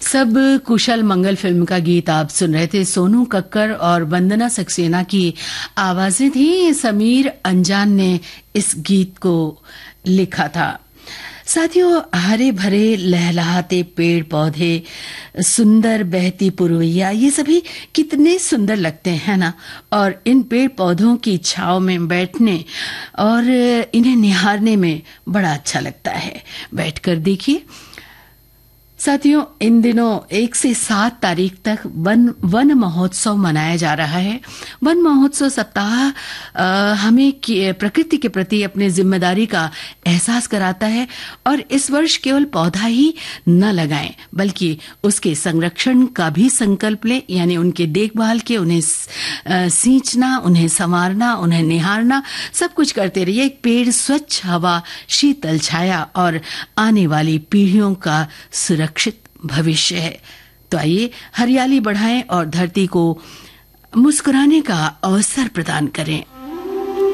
सब कुशल मंगल फिल्म का गीत आप सुन रहे थे। सोनू कक्कर और वंदना सक्सेना की आवाजें थी। समीर अंजान ने इस गीत को लिखा था। साथियों, हरे भरे लहलहाते पेड़ पौधे, सुंदर बहती पुरवैया, ये सभी कितने सुंदर लगते हैं ना। और इन पेड़ पौधों की छांव में बैठने और इन्हें निहारने में बड़ा अच्छा लगता है। बैठकर देखिए साथियों, इन दिनों 1 से 7 तारीख तक वन महोत्सव मनाया जा रहा है। वन महोत्सव सप्ताह हमें प्रकृति के प्रति अपनी जिम्मेदारी का एहसास कराता है और इस वर्ष केवल पौधा ही न लगाएं बल्कि उसके संरक्षण का भी संकल्प लें, यानी उनके देखभाल के, उन्हें सींचना, उन्हें संवारना, उन्हें निहारना, सब कुछ करते रहिए। एक पेड़ स्वच्छ हवा, शीतल छाया और आने वाली पीढ़ियों का सुरक्षित भविष्य है। तो आइए हरियाली बढ़ाएं और धरती को मुस्कुराने का अवसर प्रदान करें।